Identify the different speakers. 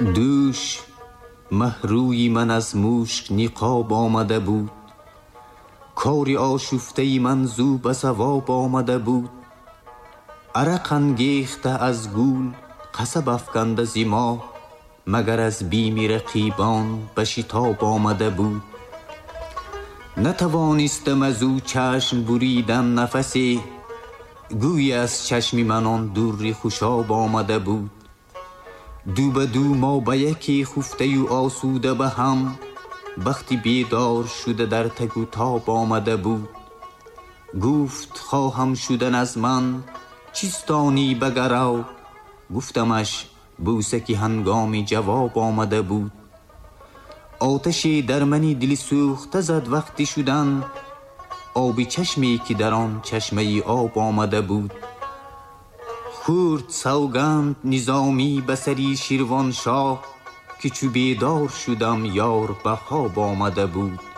Speaker 1: دوش مهروی من از مشک نقاب آمده بود، کاری آشفته من زو به ثواب آمده بود. عرق انگیخته از گول قصب افکنده ز ما، مگر از بیم رقیبان به شتاب آمده بود. نتوانستم از او چشم بریدن نفسی، گوی از چشم من آن دوری خوشاب آمده بود. دو به دو ما به یکی خفته و آسوده به هم، بختی بیدار شده در تک و تاب آمده بود. گفت خواهم شدن از من چیستانی بگرو، گفتمش بوسه که هنگامی جواب آمده بود. آتشی در منی دل سوخته زد وقتی شدن، آبی چشمی که در آن چشمه آب آمده بود. خورد سوگند نظامی به سری شیروان شاه، که چو بیدار شدم یار به خواب آمده بود.